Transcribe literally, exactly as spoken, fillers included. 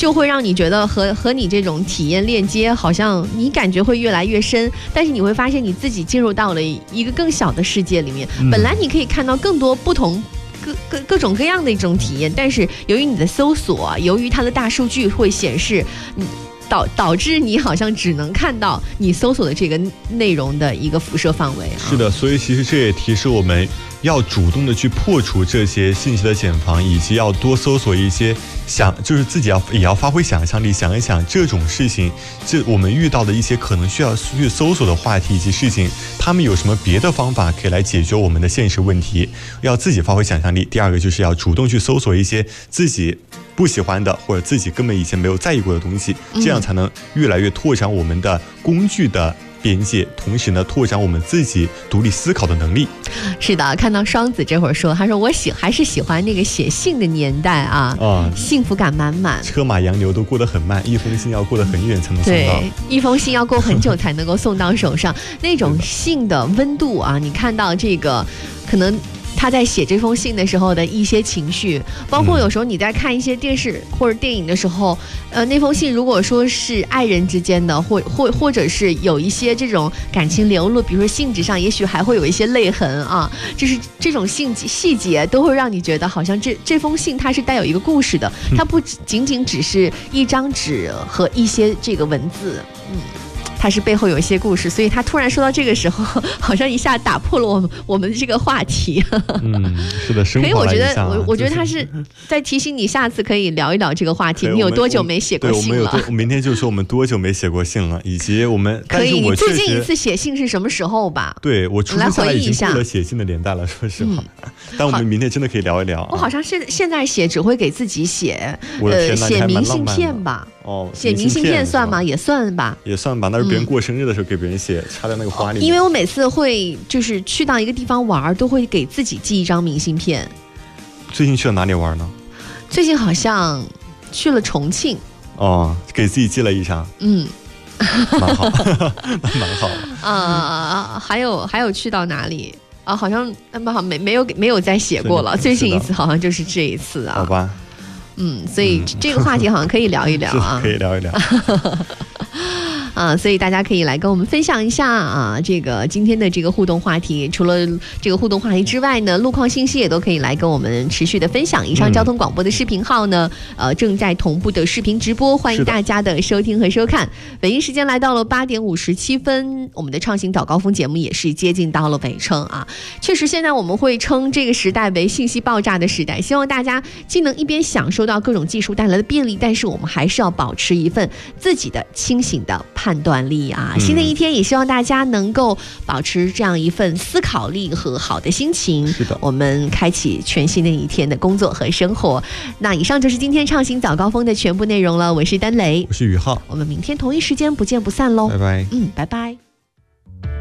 就会让你觉得和和你这种体验链接，好像你感觉会越来越深，但是你会发现你自己进入到了一个更小的世界里面。嗯、本来你可以看到更多不同。各各各种各样的一种体验，但是由于你的搜索、啊，由于它的大数据会显示，嗯，导导致你好像只能看到你搜索的这个内容的一个辐射范围、啊。 是的，所以其实这也提示我们要主动的去破除这些信息的茧房，以及要多搜索一些想，就是自己要也要发挥想象力，想一想这种事情，这我们遇到的一些可能需要去搜索的话题以及事情，他们有什么别的方法可以来解决我们的现实问题？要自己发挥想象力。第二个就是要主动去搜索一些自己不喜欢的或者自己根本以前没有在意过的东西，这样才能越来越拓展我们的工具的边界，同时呢，拓展我们自己独立思考的能力。 是的，看到双子这会儿说，他说我喜还是喜欢那个写信的年代啊，啊幸福感满满， 车马洋流都过得很慢，一封信要过得很远才能送到， 对，一封信要过很久才能够送到手上，那种信的温度啊，你看到这个可能。他在写这封信的时候的一些情绪，包括有时候你在看一些电视或者电影的时候，呃，那封信如果说是爱人之间的，或或或者是有一些这种感情流露，比如说信纸上也许还会有一些泪痕啊，就是这种细细节都会让你觉得好像这这封信它是带有一个故事的，它不仅仅只是一张纸和一些这个文字，嗯。它是背后有一些故事，所以他突然说到这个时候，好像一下打破了我们我们的这个话题。 嗯，是的，生活来一下。 可以，我觉得我我觉得他是在提醒你，下次可以聊一聊这个话题。你有多久没写过信了？ 对，我们有多，明天就说我们多久没写过信了，以及我们可以，你最近一次写信是什么时候吧？ 对，我出生下来已经过了写信的年代了，说实话。嗯、但我们明天真的可以聊一聊、啊。 我好像是现在写只会给自己写，呃，写明信片吧。 哦， 写明信片算吗？也算吧， 也算吧。那是别人过生日的时候给别人写，嗯、插在那个花里面。 因为我每次会就是去到一个地方玩，都会给自己寄一张明信片。 最近去了哪里玩呢？ 最近好像去了重庆。 哦，给自己寄了一张。 嗯， 蛮好，蛮好。 啊、呃，还有还有去到哪里啊？好像没没没有没有再写过了。最近一次好像就是这一次啊。 好吧。 嗯，所以这个话题好像可以聊一聊啊， 可以聊一聊。 啊，所以大家可以来跟我们分享一下啊，这个今天的这个互动话题。除了这个互动话题之外呢，路况信息也都可以来跟我们持续的分享。以上交通广播的视频号呢，嗯、呃，正在同步的视频直播，欢迎大家的收听和收看。北京时间来到了八点五十七分，我们的畅行早高峰节目也是接近到了尾声啊。确实，现在我们会称这个时代为信息爆炸的时代，希望大家既能一边享受到各种技术带来的便利，但是我们还是要保持一份自己的清醒的判断力啊！新的一天也希望大家能够保持这样一份思考力和好的心情。 是的， 我们开启全新的一天的工作和生活。那以上就是今天畅行早高峰的全部内容了。我是丹雷， 我是宇浩， 我们明天同一时间不见不散喽！ 拜拜。 嗯，拜拜。